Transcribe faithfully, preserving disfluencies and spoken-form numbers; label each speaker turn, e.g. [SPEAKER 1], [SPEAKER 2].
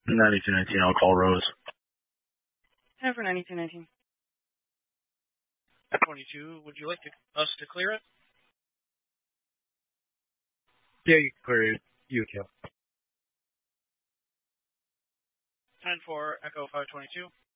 [SPEAKER 1] ninety-two nineteen, I'll call Rose.
[SPEAKER 2] ten for ninety-two nineteen.
[SPEAKER 3] twenty-two, would you like to, us to clear it?
[SPEAKER 4] Yeah, you can clear it. You kill.
[SPEAKER 3] ten for Echo five twenty-two.